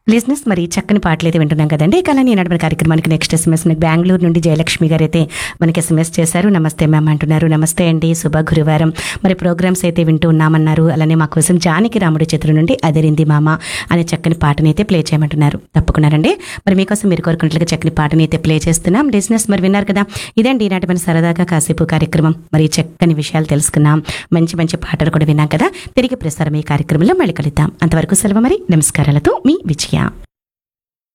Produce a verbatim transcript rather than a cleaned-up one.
లిజినెస్ మరి చక్కని పాటలు అయితే వింటున్నాం కదండి. ఇక అలానే ఈనాటి మన కార్యక్రమానికి నెక్స్ట్ ఎస్ఎంఎస్ మనకి బెంగళూరు నుండి జయలక్ష్మి గారు అయితే మనకి ఎస్ఎంఎస్ చేశారు. నమస్తే మ్యామ్ అంటున్నారు. నమస్తే అండి, శుభ గురువారం. మరి ప్రోగ్రామ్స్ అయితే వింటూ ఉన్నామన్నారు. అలానే మా కోసం జానకి రాముడి చిత్రం నుండి అదిరింది మామ అనే చక్కని పాటని అయితే ప్లే చేయమంటున్నారు. తప్పకుండానండి, మరి మీకోసం మీరు కోరుకున్నట్లుగా చక్కని పాటని అయితే ప్లే చేస్తున్నాం. లిజినెస్ మరి విన్నారు కదా, ఇదండి ఈనాటి మన సరదాగా కాసేపు కార్యక్రమం. మరి చక్కని విషయాలు తెలుసుకున్నాం, మంచి మంచి పాటలు కూడా విన్నాం కదా. తిరిగి ప్రసారం ఈ కార్యక్రమంలో మళ్ళీ కలుద్దాం. అంతవరకు సెలవు మరి. నమస్కారాలతో మీ విజయ.